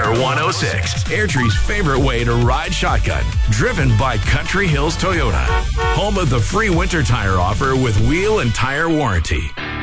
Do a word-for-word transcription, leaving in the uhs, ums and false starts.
Power one oh six, Airtree's favorite way to ride shotgun. Driven by Country Hills Toyota. Home of the free winter tire offer with wheel and tire warranty.